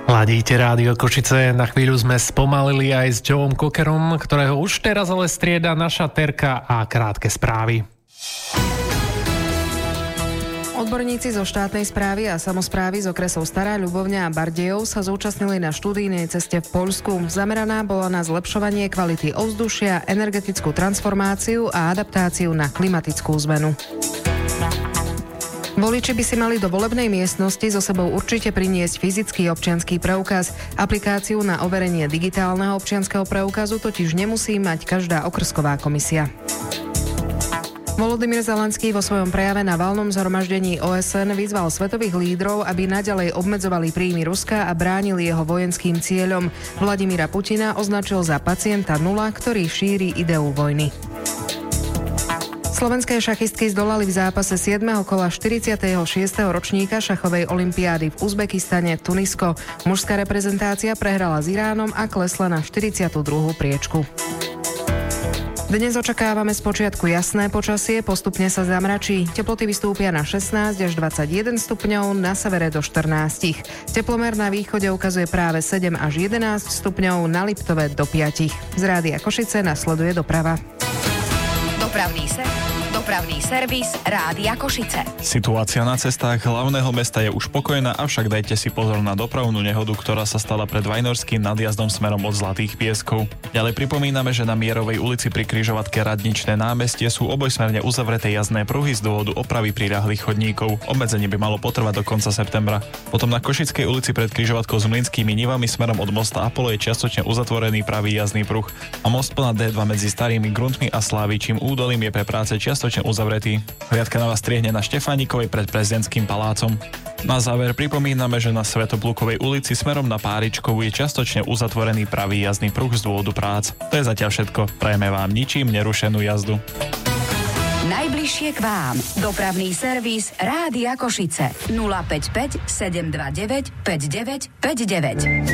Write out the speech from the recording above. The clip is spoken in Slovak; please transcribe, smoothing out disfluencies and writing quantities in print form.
Ladíte Rádio Košice, na chvíľu sme spomalili aj s Joeom Cockerom, ktorého už teraz ale strieda naša Terka a krátke správy. Odborníci zo štátnej správy a samosprávy z okresov Stará Ľubovňa a Bardejov sa zúčastnili na študijnej ceste v Poľsku. Zameraná bola na zlepšovanie kvality ovzdušia, energetickú transformáciu a adaptáciu na klimatickú zmenu. Voliči by si mali do volebnej miestnosti so sebou určite priniesť fyzický občiansky preukaz. Aplikáciu na overenie digitálneho občianskeho preukazu totiž nemusí mať každá okrsková komisia. Volodymyr Zelenský vo svojom prejave na valnom zhromaždení OSN vyzval svetových lídrov, aby naďalej obmedzovali príjmy Ruska a bránili jeho vojenským cieľom. Vladimíra Putina označil za pacienta nula, ktorý šíri ideu vojny. Slovenské šachistky zdolali v zápase 7. kola 46. ročníka šachovej olympiády v Uzbekistane Tunisko. Mužská reprezentácia prehrala s Iránom a klesla na 42. priečku. Dnes očakávame spočiatku jasné počasie, postupne sa zamračí. Teploty vystúpia na 16 až 21 stupňov, na severe do 14. Teplomer na východe ukazuje práve 7 až 11 stupňov, na Liptove do 5. Z Rádia Košice nasleduje doprava. Dopravný servis Rádia Košice. Situácia na cestách hlavného mesta je už pokojná, avšak dajte si pozor na dopravnú nehodu, ktorá sa stala pred Vajnorským nadjazdom smerom od Zlatých Pieskov. Ďalej pripomíname, že na Mierovej ulici pri križovatke Radničné námestie sú obojsmerne uzavreté jazdné pruhy z dôvodu opravy priľahlých chodníkov. Obmedzenie by malo potrvať do konca septembra. Potom na Košickej ulici pred križovatkou s Mlynskými nivami smerom od mosta Apollo je čiastočne uzatvorený pravý jazdný pruh a most ponad D2 medzi Starými Gruntmi a Slávičím údolím je pre práce čiastočne uzavretý. Hliadka na vás striehne na Štefánikovej pred prezidentským palácom. Na záver pripomíname, že na Svätoplukovej ulici smerom na Páričkovú je čiastočne uzatvorený pravý jazdný pruh z dôvodu prác. To je zatiaľ všetko. Prajeme vám ničím nerušenú jazdu. Najbližšie k vám. Dopravný servis Rádia Košice. 055 729 5959.